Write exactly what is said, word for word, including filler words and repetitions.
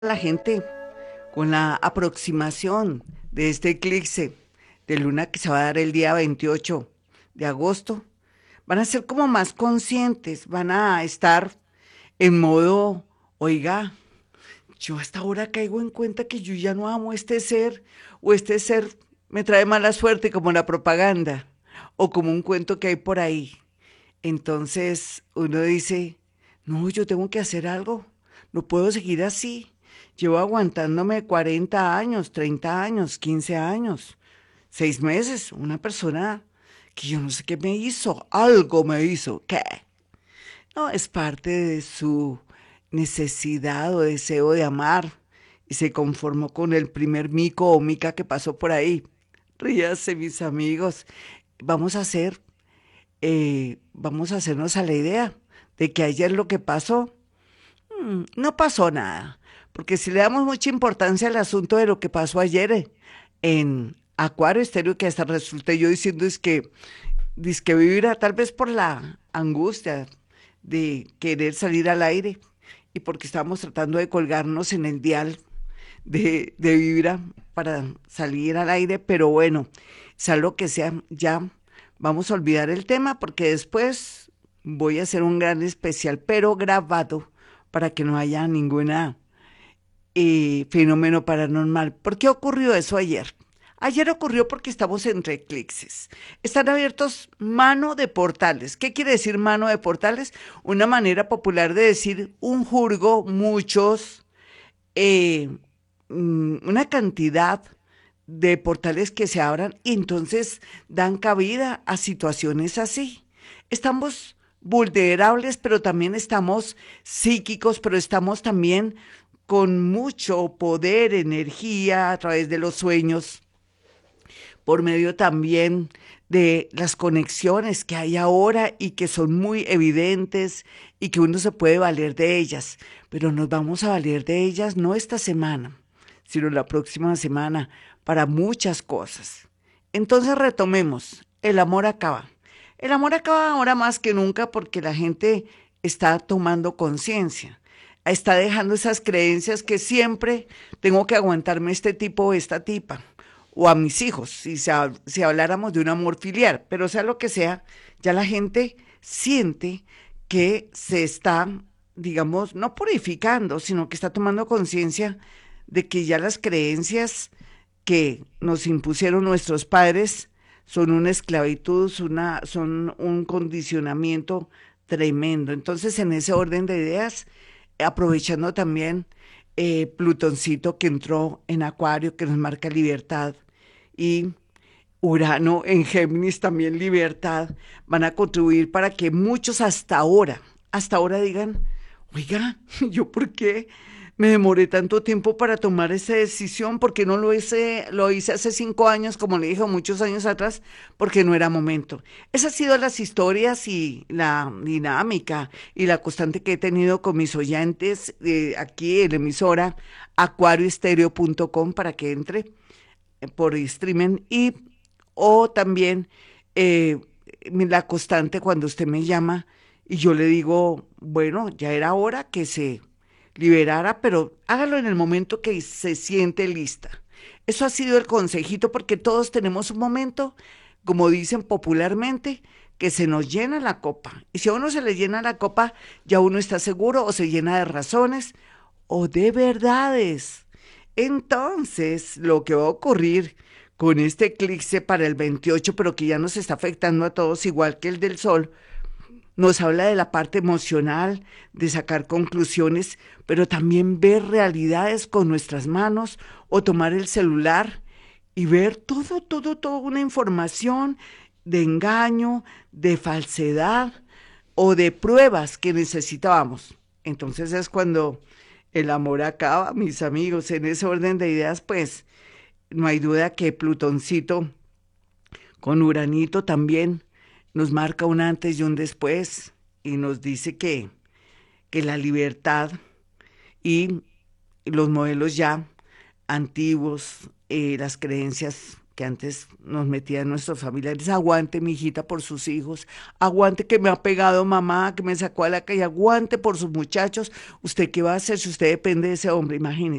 la gente con la aproximación de este eclipse de luna que se va a dar el día veintiocho de agosto, van a ser como más conscientes, van a estar en modo, oiga, yo hasta ahora caigo en cuenta que yo ya no amo este ser o este ser me trae mala suerte como la propaganda o como un cuento que hay por ahí. Entonces uno dice, no, yo tengo que hacer algo, no puedo seguir así. Llevo aguantándome cuarenta años, treinta años, quince años, seis meses, una persona que yo no sé qué me hizo, algo me hizo, ¿qué? No, es parte de su necesidad o deseo de amar y se conformó con el primer mico o mica que pasó por ahí. Ríase, mis amigos. Vamos a hacer eh, vamos a hacernos a la idea de que ayer lo que pasó, mm, no pasó nada, porque si le damos mucha importancia al asunto de lo que pasó ayer eh, en Acuario Estéreo, que hasta resulté yo diciendo es que, que vibra tal vez por la angustia de querer salir al aire y porque estábamos tratando de colgarnos en el dial de, de vibra para salir al aire, pero bueno, sea lo que sea, ya vamos a olvidar el tema porque después voy a hacer un gran especial, pero grabado para que no haya ninguna eh, fenómeno paranormal. ¿Por qué ocurrió eso ayer? Ayer ocurrió porque estamos entre eclipses. Están abiertos mano de portales. ¿Qué quiere decir mano de portales? Una manera popular de decir un jurgo, muchos, eh, mm, una cantidad de portales que se abran y entonces dan cabida a situaciones así. Estamos vulnerables, pero también estamos psíquicos, pero estamos también con mucho poder, energía a través de los sueños, por medio también de las conexiones que hay ahora y que son muy evidentes y que uno se puede valer de ellas, pero nos vamos a valer de ellas no esta semana, sino la próxima semana para muchas cosas. Entonces retomemos, el amor acaba. El amor acaba ahora más que nunca porque la gente está tomando conciencia, está dejando esas creencias que siempre tengo que aguantarme este tipo o esta tipa o a mis hijos, si, se, si habláramos de un amor filial, pero sea lo que sea, ya la gente siente que se está, digamos, no purificando, sino que está tomando conciencia de que ya las creencias que nos impusieron nuestros padres son una esclavitud, una, son un condicionamiento tremendo. Entonces, en ese orden de ideas, aprovechando también eh, Plutoncito que entró en Acuario, que nos marca libertad, y Urano en Géminis también libertad, van a contribuir para que muchos hasta ahora, hasta ahora digan, oiga, ¿yo por qué me demoré tanto tiempo para tomar esa decisión? Porque no lo hice, lo hice hace cinco años, como le dije, muchos años atrás, porque no era momento. Esas han sido las historias y la dinámica y la constante que he tenido con mis oyentes eh, aquí en la emisora acuario estéreo punto com para que entre por streaming y o también eh, la constante cuando usted me llama y yo le digo, bueno, ya era hora que se liberara, pero hágalo en el momento que se siente lista. Eso ha sido el consejito porque todos tenemos un momento, como dicen popularmente, que se nos llena la copa. Y si a uno se le llena la copa, ya uno está seguro o se llena de razones o de verdades. Entonces, lo que va a ocurrir con este eclipse para el veintiocho, pero que ya nos está afectando a todos igual que el del Sol, nos habla de la parte emocional, de sacar conclusiones, pero también ver realidades con nuestras manos o tomar el celular y ver todo, todo, toda una información de engaño, de falsedad o de pruebas que necesitábamos. Entonces es cuando el amor acaba, mis amigos. En ese orden de ideas, pues no hay duda que Plutoncito con Uranito también nos marca un antes y un después y nos dice que, que la libertad y los modelos ya antiguos, eh, las creencias que antes nos metían nuestros familiares. Aguante, mi hijita, por sus hijos. Aguante que me ha pegado mamá, que me sacó a la calle. Aguante por sus muchachos. ¿Usted qué va a hacer si usted depende de ese hombre? Imagínese.